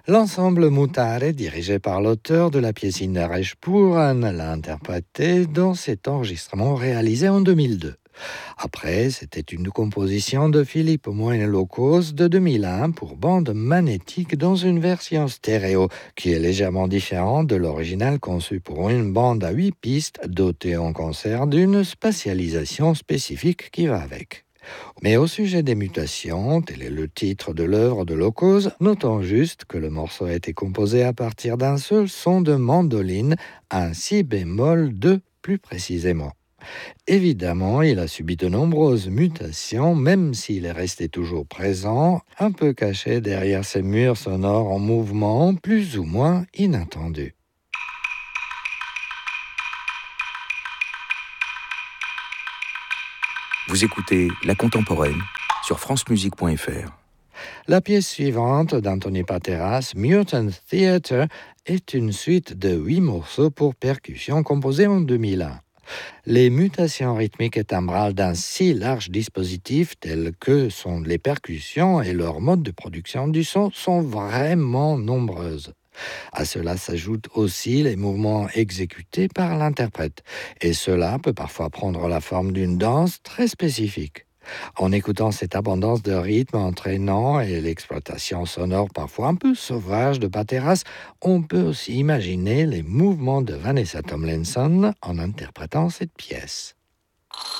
L'ensemble Mutare, dirigé par l'auteur de la pièce Innaresh Puran, l'a interprété dans cet enregistrement réalisé en 2002. Après, c'était une composition de Philippe Moine-Locos de 2001 pour bande magnétique dans une version stéréo qui est légèrement différente de l'original conçu pour une bande à 8 pistes dotée en concert d'une spatialisation spécifique qui va avec. Mais au sujet des mutations, tel est le titre de l'œuvre de Locos, notons juste que le morceau a été composé à partir d'un seul son de mandoline, un si bémol 2 plus précisément. Évidemment, il a subi de nombreuses mutations, même s'il est resté toujours présent, un peu caché derrière ces murs sonores en mouvement, plus ou moins inattendus. Vous écoutez La Contemporaine sur francemusique.fr. La pièce suivante d'Anthony Pateras, Mutant Theatre, est une suite de 8 morceaux pour percussion composés en 2001. Les mutations rythmiques et timbrales d'un si large dispositif tel que sont les percussions et leur mode de production du son sont vraiment nombreuses. À cela s'ajoutent aussi les mouvements exécutés par l'interprète, et cela peut parfois prendre la forme d'une danse très spécifique. En écoutant cette abondance de rythme entraînant et l'exploitation sonore parfois un peu sauvage de Pateras, on peut aussi imaginer les mouvements de Vanessa Tomlinson en interprétant cette pièce.